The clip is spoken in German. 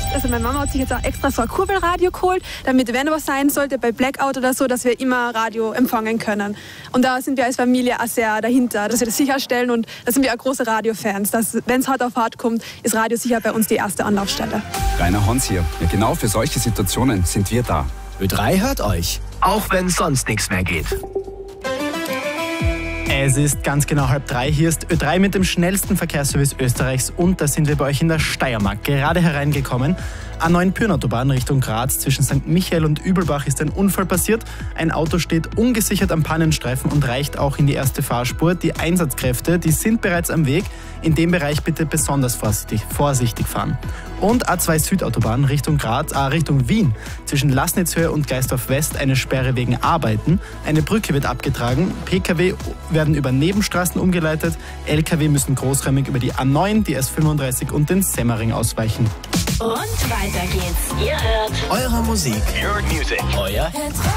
Also meine Mama hat sich jetzt auch extra so ein Kurbelradio geholt, damit, wenn was sein sollte, bei Blackout oder so, dass wir immer Radio empfangen können. Und da sind wir als Familie auch sehr dahinter, dass wir das sicherstellen, und da sind wir auch große Radiofans. Wenn es hart auf hart kommt, ist Radio sicher bei uns die erste Anlaufstelle. Rainer Hans hier. Ja, genau für solche Situationen sind wir da. Ö3 hört euch, auch wenn sonst nichts mehr geht. Es ist ganz genau 2:30. Hier ist Ö3 mit dem schnellsten Verkehrsservice Österreichs, und da sind wir bei euch in der Steiermark gerade hereingekommen. A9 Pyrnautobahn Richtung Graz zwischen St. Michael und Übelbach ist ein Unfall passiert. Ein Auto steht ungesichert am Pannenstreifen und reicht auch in die erste Fahrspur. Die Einsatzkräfte, die sind bereits am Weg. In dem Bereich bitte besonders vorsichtig fahren. Und A2 Südautobahn Richtung Wien zwischen Laßnitzhöhe und Geisdorf West eine Sperre wegen Arbeiten. Eine Brücke wird abgetragen. Pkw werden über Nebenstraßen umgeleitet. Lkw müssen großräumig über die A9, die S35 und den Semmering ausweichen. Und weiter geht's. Ihr hört Eure Musik, Your Music, euer Hit